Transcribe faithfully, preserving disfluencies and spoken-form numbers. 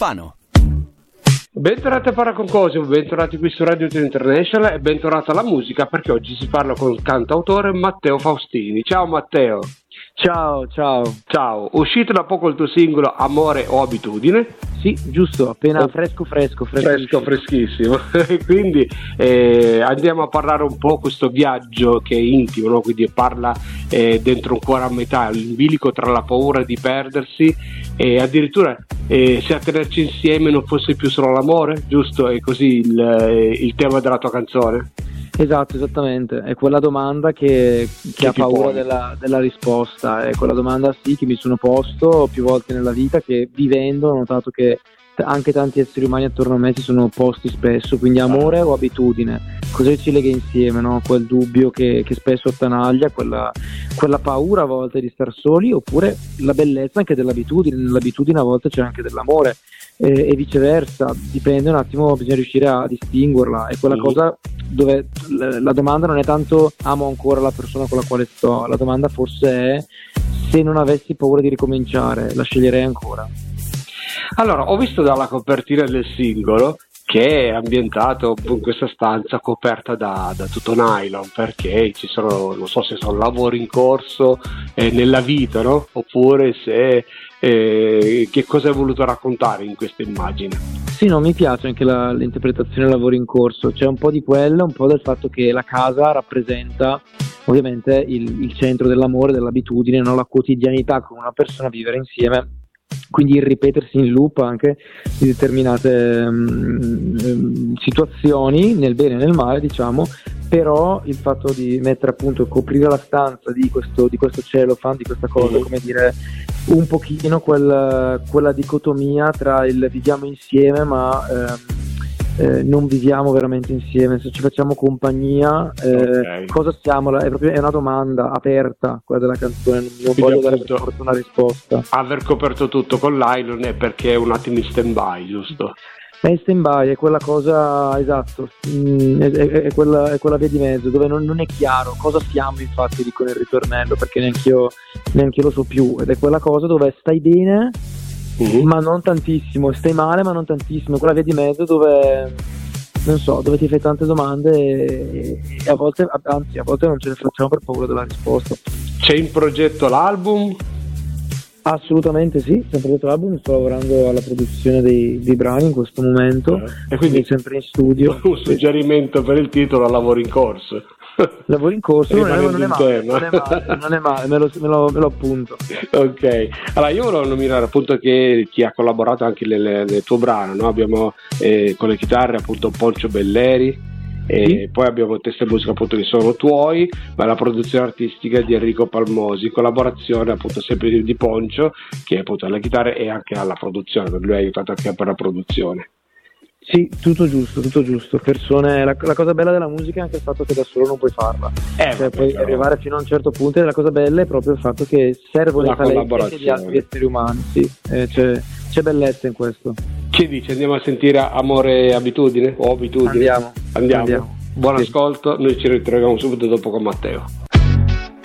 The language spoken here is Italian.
Fano. Bentornati a Paraconcosio, bentornati qui su Radio International e bentornata alla musica, perché oggi si parla con il cantautore Matteo Faustini. Ciao Matteo. Ciao, ciao. Ciao, uscito da poco il tuo singolo Amore o Abitudine? Sì, giusto, appena fresco fresco Fresco, freschissimo. Quindi eh, andiamo a parlare un po' questo viaggio che è intimo, no? Quindi parla eh, dentro un cuore a metà, in bilico tra la paura di perdersi e addirittura eh, se a tenerci insieme non fosse più solo l'amore, giusto? È così il, il tema della tua canzone? Esatto, esattamente, è quella domanda che, che, che ha paura della, della risposta, è quella domanda sì che mi sono posto più volte nella vita, che vivendo ho notato che anche tanti esseri umani attorno a me si sono posti spesso, quindi amore o abitudine, cosa ci lega insieme, no? Quel dubbio che, che spesso attanaglia, quella, quella paura a volte di star soli, oppure la bellezza anche dell'abitudine, nell'abitudine a volte c'è anche dell'amore e, e viceversa, dipende un attimo, bisogna riuscire a distinguerla, è quella cosa dove la domanda non è tanto amo ancora la persona con la quale sto, la domanda forse è se non avessi paura di ricominciare, la sceglierei ancora. Allora, ho visto dalla copertina del singolo che è ambientato in questa stanza coperta da, da tutto nylon, perché ci sono, non so se sono lavori in corso eh, nella vita, no? Oppure se eh, che cosa hai voluto raccontare in questa immagine. Sì, no, mi piace anche la, l'interpretazione lavori in corso, c'è un po' di quello, un po' del fatto che la casa rappresenta ovviamente il, il centro dell'amore, dell'abitudine, no? La quotidianità con una persona, vivere insieme, quindi il ripetersi in loop anche di determinate um, situazioni, nel bene e nel male, diciamo, però il fatto di mettere appunto, coprire la stanza di questo, di questo cellophane, di questa cosa, come dire, un pochino quel, quella dicotomia tra il viviamo insieme ma ehm, eh, non viviamo veramente insieme, se ci facciamo compagnia, eh, okay. Cosa siamo? È proprio è una domanda aperta quella della canzone, non quindi voglio dare per forza una risposta. Aver coperto tutto con nylon è perché è un attimo in stand by, giusto? È in stand by, è quella cosa, esatto, mm, è, è, è, quella, è quella via di mezzo dove non, non è chiaro cosa siamo, infatti dico nel ritornello, perché neanch'io, neanch'io lo so più, ed è quella cosa dove stai bene uh-huh. ma non tantissimo, stai male ma non tantissimo, quella via di mezzo dove non so, dove ti fai tante domande e, e a volte, anzi a volte non ce ne facciamo per paura della risposta. C'è in progetto l'album? Assolutamente sì, sempre dietro l'album, sto lavorando alla produzione dei, dei brani in questo momento, eh, e quindi sempre in studio. Un suggerimento per il titolo: lavoro in corso. Lavoro in corso, non è, non, è male, non è male, non è male, me lo, me lo, me lo appunto. Ok, allora io volevo nominare appunto che chi ha collaborato anche nel, nel tuo brano, no? Abbiamo eh, con le chitarre appunto Poncio Belleri, e sì. Poi abbiamo testi e musica appunto che sono tuoi, ma la produzione artistica di Enrico Palmosi, collaborazione appunto sempre di, di Poncio, che appunto alle chitarre e anche alla produzione, per lui ha aiutato anche per la produzione. Sì, tutto giusto, tutto giusto. Persone, la, la cosa bella della musica è anche il fatto che da solo non puoi farla, eh, cioè puoi però arrivare fino a un certo punto, e la cosa bella è proprio il fatto che servono i talenti di altri esseri umani, sì, eh, c'è, c'è bellezza in questo. Che dici, andiamo a sentire Amore e Abitudine? O Abitudine? Andiamo. Andiamo. Andiamo. Buon sì. ascolto, noi ci ritroviamo subito dopo con Matteo.